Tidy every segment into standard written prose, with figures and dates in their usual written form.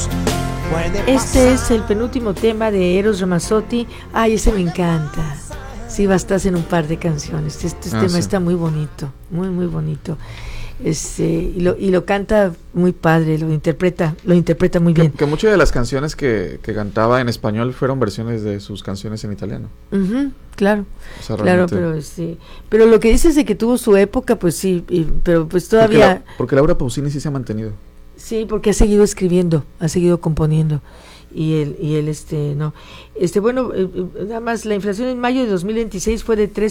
Este es el penúltimo tema de Eros Ramazzotti. Ay, ese me encanta. Sí, bastas en un par de canciones. Este tema sí está muy bonito, muy muy bonito. Y lo canta muy padre, lo interpreta muy bien. Que muchas de las canciones que cantaba en español fueron versiones de sus canciones en italiano. Claro, o sea, claro, pero lo que dices de que tuvo su época, pues sí, pero pues todavía... Porque Laura Pausini sí se ha mantenido. Sí, porque ha seguido escribiendo, ha seguido componiendo. Y él no. Bueno, nada más, la inflación en mayo de 2026 fue de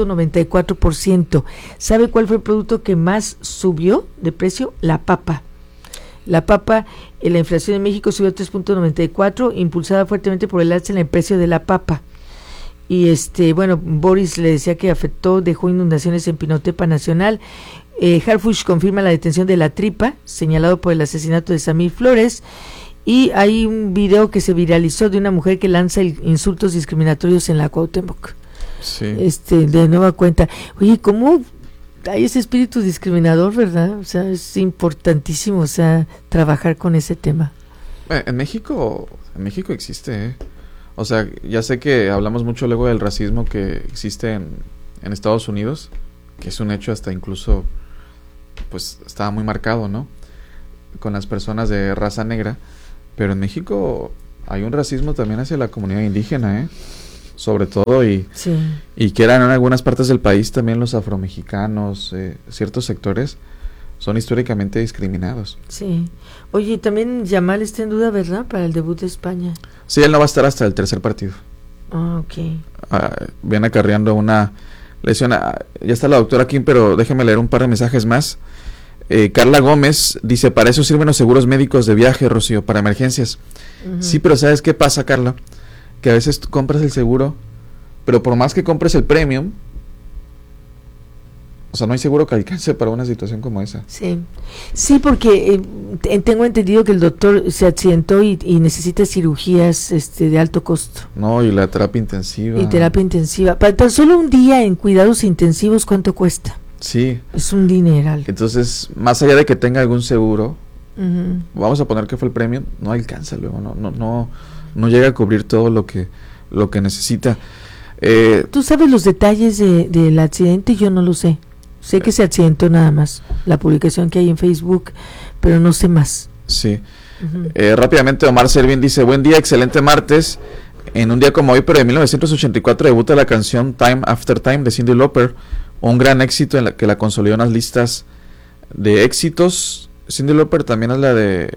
3.94%. ¿Sabe cuál fue el producto que más subió de precio? La papa. La papa, la inflación en México subió a 3.94, impulsada fuertemente por el alza en el precio de la papa. Y bueno, Boris le decía que dejó inundaciones en Pinotepa Nacional. Harfuch confirma la detención de La Tripa, señalado por el asesinato de Samir Flores. Y hay un video que se viralizó de una mujer que lanza insultos discriminatorios en la Cuauhtémoc. Sí. De nueva cuenta. Oye, ¿cómo hay ese espíritu discriminador, verdad? O sea, es importantísimo, trabajar con ese tema. En México existe, O sea, ya sé que hablamos mucho luego del racismo que existe en Estados Unidos, que es un hecho hasta incluso, pues, estaba muy marcado, ¿no? Con las personas de raza negra. Pero en México hay un racismo también hacia la comunidad indígena, sobre todo, y que eran en algunas partes del país también los afromexicanos, ciertos sectores son históricamente discriminados. Sí. Oye, también Yamal está en duda, ¿verdad? Para el debut de España. Sí, él no va a estar hasta el tercer partido. Ok. Viene acarreando una lesión. Ya está la doctora Kim, pero déjeme leer un par de mensajes más. Carla Gómez dice, para eso sirven los seguros médicos de viaje, Rocío, para emergencias. Sí, pero ¿sabes qué pasa, Carla? Que a veces tú compras el seguro, pero por más que compres el premium, o sea, no hay seguro que alcance para una situación como esa. Sí, porque tengo entendido que el doctor se accidentó y necesita cirugías de alto costo. No, y la terapia intensiva. Para tan solo un día en cuidados intensivos, ¿cuánto cuesta? Sí. Es un dineral. Entonces, más allá de que tenga algún seguro, vamos a poner que fue el premio, no alcanza luego, no llega a cubrir todo lo que necesita. ¿Tú sabes los detalles del accidente? Yo no lo sé. Sé que se accidentó nada más, la publicación que hay en Facebook, pero no sé más. Sí. Rápidamente, Omar Servín dice, buen día, excelente martes. En un día como hoy, pero de 1984, debuta la canción Time After Time de Cyndi Lauper, un gran éxito en la que la consolidó en las listas de éxitos. Cyndi Lauper también es la de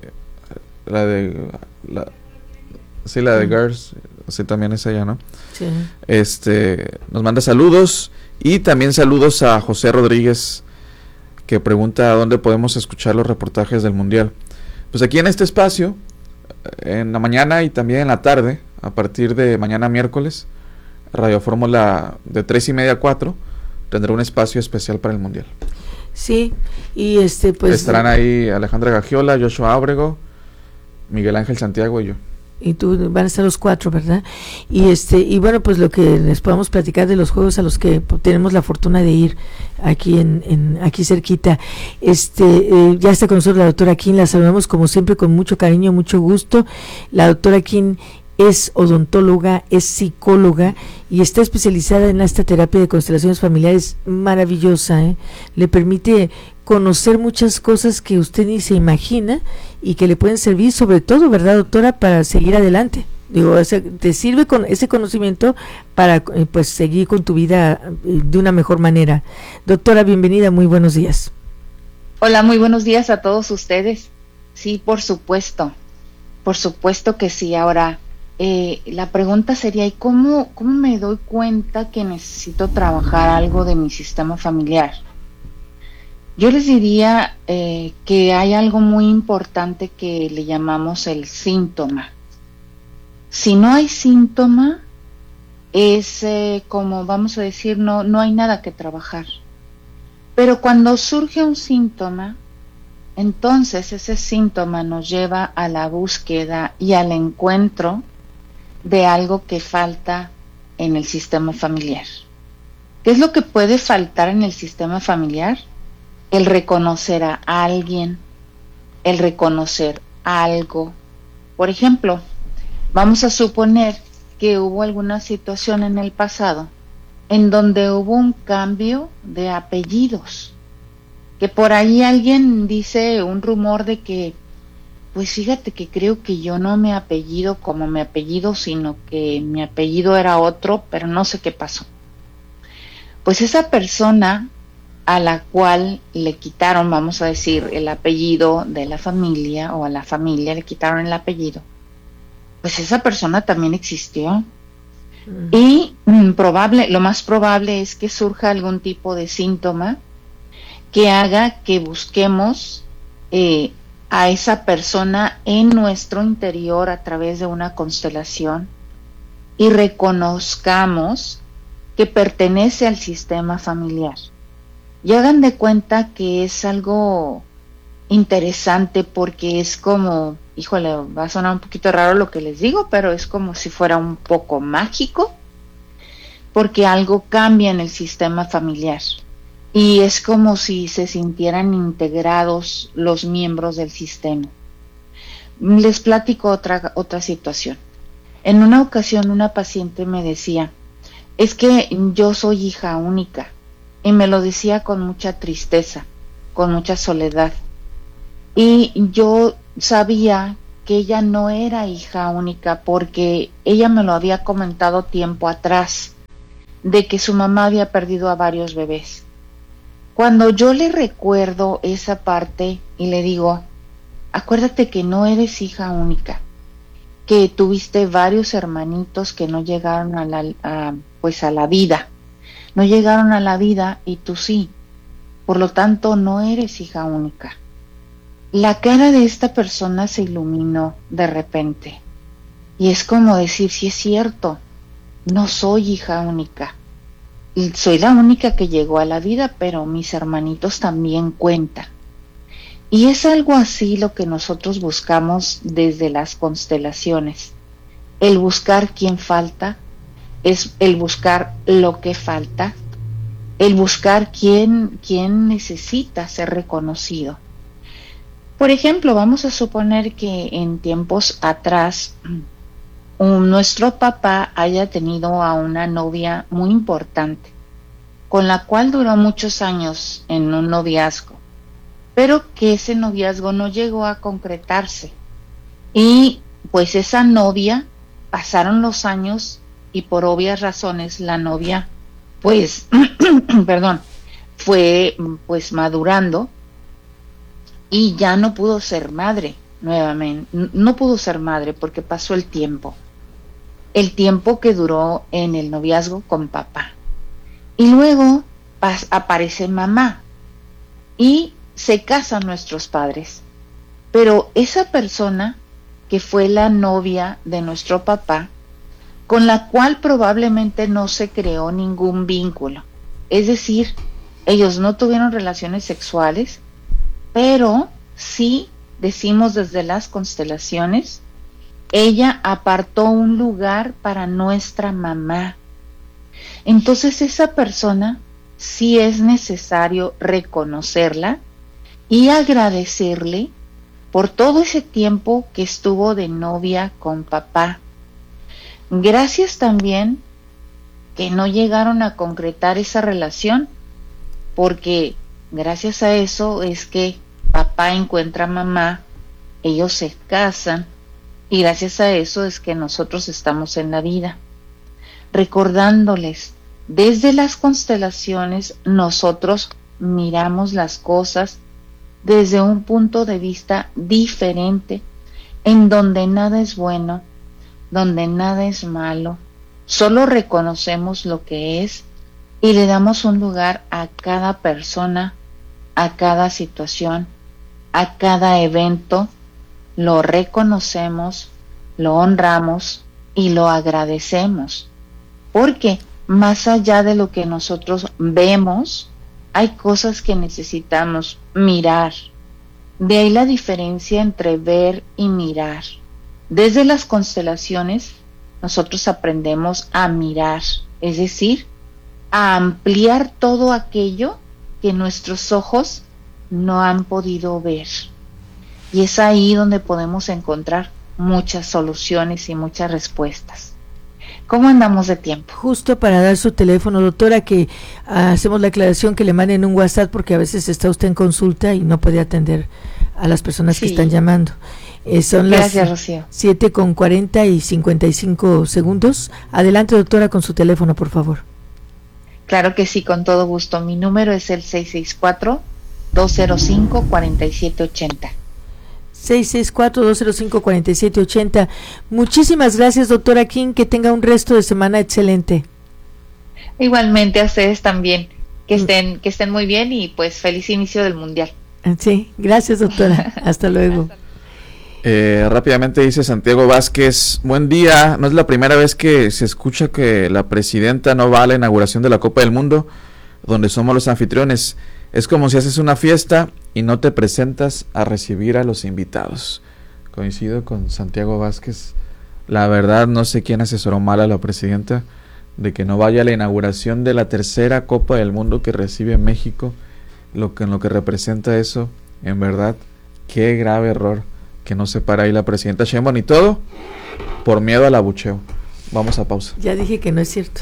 Girls, sí, también es ella, ¿no? Sí. Nos manda saludos y también saludos a José Rodríguez, que pregunta dónde podemos escuchar los reportajes del Mundial. Pues aquí en este espacio, en la mañana y también en la tarde, a partir de mañana miércoles, Radio Fórmula de 3:30 a 4 tendrá un espacio especial para el Mundial. Sí, y pues... estarán ahí Alejandra Gagiola, Joshua Ábrego, Miguel Ángel Santiago y yo. Y tú, van a estar los cuatro, ¿verdad? Y bueno, pues lo que les podamos platicar de los juegos a los que tenemos la fortuna de ir aquí aquí cerquita. Ya está con nosotros la doctora Kim, la saludamos como siempre con mucho cariño, mucho gusto. La doctora Kim es odontóloga, es psicóloga y está especializada en esta terapia de constelaciones familiares maravillosa, Le permite conocer muchas cosas que usted ni se imagina y que le pueden servir, sobre todo, ¿verdad, doctora?, para seguir adelante. Digo, te sirve con ese conocimiento para pues seguir con tu vida de una mejor manera. Doctora, bienvenida, muy buenos días. Hola, muy buenos días a todos ustedes. Sí, por supuesto que sí. Ahora, la pregunta sería, ¿y cómo me doy cuenta que necesito trabajar algo de mi sistema familiar? Yo les diría que hay algo muy importante que le llamamos el síntoma. Si no hay síntoma, es como vamos a decir, no hay nada que trabajar. Pero cuando surge un síntoma, entonces ese síntoma nos lleva a la búsqueda y al encuentro de algo que falta en el sistema familiar. ¿Qué es lo que puede faltar en el sistema familiar? El reconocer a alguien, el reconocer algo, Por ejemplo, vamos a suponer que hubo alguna situación en el pasado en donde hubo un cambio de apellidos, que por ahí alguien dice un rumor de que, pues fíjate que creo que yo no me apellido como mi apellido, sino que mi apellido era otro, pero no sé qué pasó. Pues esa persona a la cual le quitaron, vamos a decir, el apellido de la familia, o a la familia le quitaron el apellido, pues esa persona también existió. Y lo más probable es que surja algún tipo de síntoma que haga que busquemos a esa persona en nuestro interior a través de una constelación y reconozcamos que pertenece al sistema familiar. Y hagan de cuenta que es algo interesante, porque es como, híjole, va a sonar un poquito raro lo que les digo, pero es como si fuera un poco mágico, porque algo cambia en el sistema familiar y es como si se sintieran integrados los miembros del sistema. Les platico otra situación. En una ocasión una paciente me decía, es que yo soy hija única, y me lo decía con mucha tristeza, con mucha soledad. Y yo sabía que ella no era hija única porque ella me lo había comentado tiempo atrás, de que su mamá había perdido a varios bebés. Cuando yo le recuerdo esa parte y le digo, acuérdate que no eres hija única, que tuviste varios hermanitos que no llegaron a la vida, no llegaron a la vida y tú sí, por lo tanto no eres hija única. La cara de esta persona se iluminó de repente y es como decir, sí es cierto, no soy hija única, soy la única que llegó a la vida, pero mis hermanitos también cuentan. Y es algo así lo que nosotros buscamos desde las constelaciones, el buscar quién falta, es el buscar lo que falta, el buscar quién necesita ser reconocido. Por ejemplo, vamos a suponer que en tiempos atrás nuestro papá haya tenido a una novia muy importante, con la cual duró muchos años en un noviazgo, pero que ese noviazgo no llegó a concretarse. Y pues esa novia, pasaron los años y por obvias razones la novia, pues, perdón, fue pues madurando y ya no pudo ser madre nuevamente, no pudo ser madre porque pasó el tiempo que duró en el noviazgo con papá. Y luego aparece mamá y se casan nuestros padres. Pero esa persona que fue la novia de nuestro papá, con la cual probablemente no se creó ningún vínculo, es decir, ellos no tuvieron relaciones sexuales, pero sí, decimos desde las constelaciones, ella apartó un lugar para nuestra mamá. Entonces esa persona sí es necesario reconocerla y agradecerle por todo ese tiempo que estuvo de novia con papá. Gracias también que no llegaron a concretar esa relación, porque gracias a eso es que papá encuentra a mamá, ellos se casan, y gracias a eso es que nosotros estamos en la vida. Recordándoles, desde las constelaciones nosotros miramos las cosas desde un punto de vista diferente, en donde nada es bueno, donde nada es malo, solo reconocemos lo que es y le damos un lugar a cada persona, a cada situación, a cada evento, lo reconocemos, lo honramos y lo agradecemos, porque más allá de lo que nosotros vemos, hay cosas que necesitamos mirar. De ahí la diferencia entre ver y mirar. Desde las constelaciones, nosotros aprendemos a mirar, es decir, a ampliar todo aquello que nuestros ojos no han podido ver. Y es ahí donde podemos encontrar muchas soluciones y muchas respuestas. ¿Cómo andamos de tiempo? Justo para dar su teléfono, doctora, que hacemos la aclaración que le manden un WhatsApp porque a veces está usted en consulta y no puede atender a las personas que están llamando. Son Gracias, Rocío. 7:40 y 55 segundos. Adelante, doctora, con su teléfono, por favor. Claro que sí, con todo gusto. Mi número es el 664-205-4780. 664-205-4780. Muchísimas gracias, doctora King, que tenga un resto de semana excelente. Igualmente a ustedes también, que estén muy bien y pues feliz inicio del Mundial. Sí, gracias, doctora. Hasta luego. Rápidamente dice Santiago Vázquez, buen día, no es la primera vez que se escucha que la presidenta no va a la inauguración de la Copa del Mundo, donde somos los anfitriones. Es como si haces una fiesta y no te presentas a recibir a los invitados. Coincido con Santiago Vázquez. La verdad no sé quién asesoró mal a la presidenta de que no vaya a la inauguración de la tercera Copa del Mundo que recibe México. En lo que representa eso, en verdad, qué grave error que no se para ahí la presidenta Sheinbaum, y todo por miedo al abucheo. Vamos a pausa. Ya dije que no es cierto.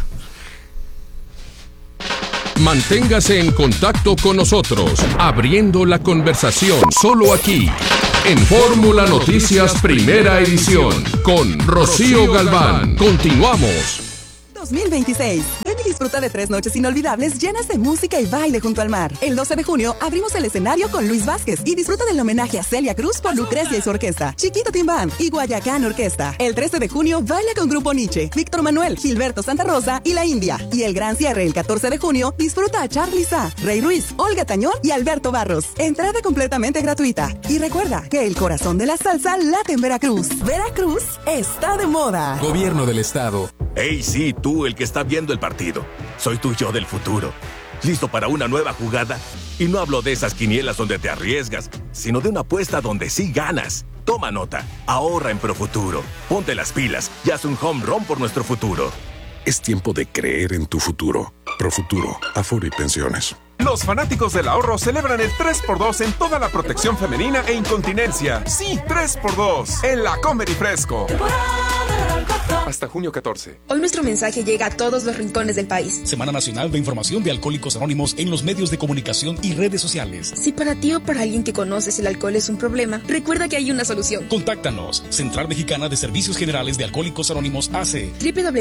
Manténgase en contacto con nosotros, abriendo la conversación, solo aquí, en Fórmula Noticias Primera Edición, con Rocío Galván. Continuamos. 2026. Ven y disfruta de 3 noches inolvidables llenas de música y baile junto al mar. El 12 de junio abrimos el escenario con Luis Vázquez y disfruta del homenaje a Celia Cruz por Lucrecia y su orquesta, Chiquito Timbán y Guayacán Orquesta. El 13 de junio baila con Grupo Nietzsche, Víctor Manuel, Gilberto Santa Rosa y La India. Y el gran cierre el 14 de junio disfruta a Charly Sa, Rey Ruiz, Olga Tañón y Alberto Barros. Entrada completamente gratuita. Y recuerda que el corazón de la salsa late en Veracruz. Veracruz está de moda. Gobierno del Estado. ¡Ey, sí, tú, el que está viendo el partido! Soy tu yo del futuro. ¿Listo para una nueva jugada? Y no hablo de esas quinielas donde te arriesgas, sino de una apuesta donde sí ganas. Toma nota. Ahorra en Profuturo. Ponte las pilas y haz un home run por nuestro futuro. Es tiempo de creer en tu futuro. Profuturo, Afore y Pensiones. Los fanáticos del ahorro celebran el 3x2 en toda la protección femenina e incontinencia. Sí, 3x2 en la Comer y Fresco. Hasta junio 14. Hoy nuestro mensaje llega a todos los rincones del país. Semana Nacional de Información de Alcohólicos Anónimos en los medios de comunicación y redes sociales. Si para ti o para alguien que conoces el alcohol es un problema, recuerda que hay una solución. Contáctanos. Central Mexicana de Servicios Generales de Alcohólicos Anónimos AC.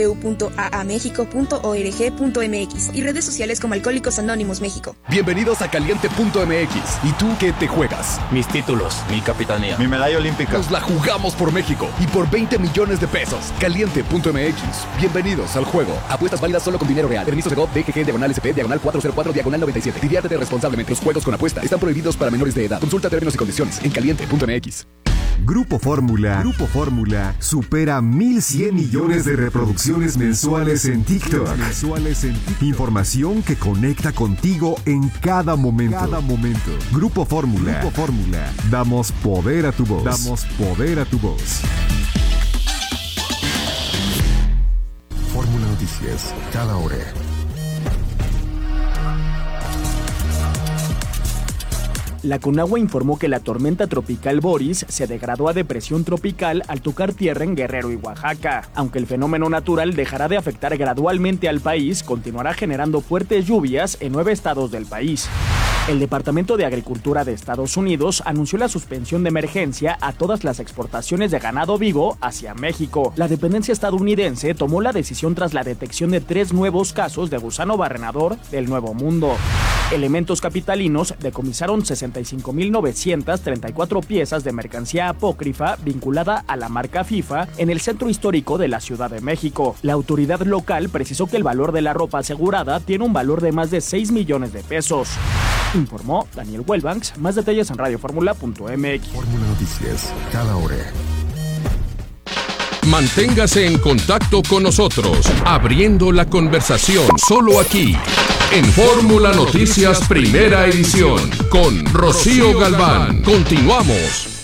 www.aamexico.org.mx y redes sociales como Alcohólicos Anónimos México. Bienvenidos a Caliente.mx. ¿Y tú qué te juegas? Mis títulos, mi capitanía, mi medalla olímpica. Nos la jugamos por México y por 20 millones de pesos. Caliente.mx. Bienvenidos al juego. Apuestas válidas solo con dinero real. Permiso de GOV, DGG, /SP, /404, /97. Diviértete responsablemente. Los juegos con apuesta están prohibidos para menores de edad. Consulta términos y condiciones en Caliente.mx. Grupo Fórmula supera 1,100 millones de reproducciones mensuales en TikTok. Información que conecta contigo en cada momento. Grupo Fórmula. Damos poder a tu voz. Fórmula Noticias, cada hora. La Conagua informó que la tormenta tropical Boris se degradó a depresión tropical al tocar tierra en Guerrero y Oaxaca. Aunque el fenómeno natural dejará de afectar gradualmente al país, continuará generando fuertes lluvias en 9 estados del país. El Departamento de Agricultura de Estados Unidos anunció la suspensión de emergencia a todas las exportaciones de ganado vivo hacia México. La dependencia estadounidense tomó la decisión tras la detección de 3 nuevos casos de gusano barrenador del Nuevo Mundo. Elementos capitalinos decomisaron 65.934 piezas de mercancía apócrifa vinculada a la marca FIFA en el centro histórico de la Ciudad de México. La autoridad local precisó que el valor de la ropa asegurada tiene un valor de más de 6 millones de pesos. Informó Daniel Wellbanks. Más detalles en radioformula.mx. Fórmula Noticias, cada hora. Manténgase en contacto con nosotros, abriendo la conversación, solo aquí, en Fórmula Noticias Primera Edición, con Rocío Galván. Continuamos.